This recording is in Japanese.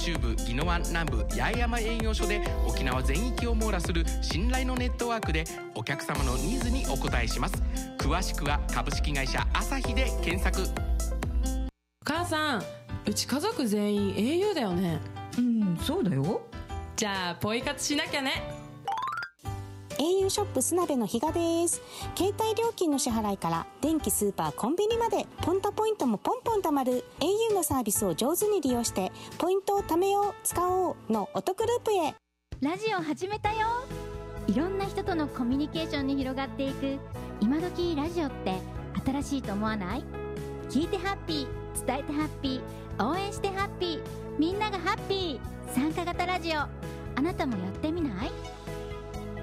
中部宜野湾南部八重山営業所で沖縄全域を網羅する信頼のネットワークでお客様のニーズにお応えします。詳しくは株式会社アサヒで検索。 お母さん、うち家族全員 au だよね。 そうだよ。 じゃあポイ活しなきゃね。 au ショップスナベの比嘉です。携帯料金の支払いから電気、スーパー、コンビニまでポンタポイントもポンポン貯まる au のサービスを上手に利用してポイントを貯めよう使おうのお得ループへ。 ラジオ始めたよ。いろんな人とのコミュニケーションに広がっていく今時ラジオって新しいと思わない？聞いてハッピー、伝えてハッピー、応援してハッピー、みんながハッピー。参加型ラジオ、あなたもやってみない？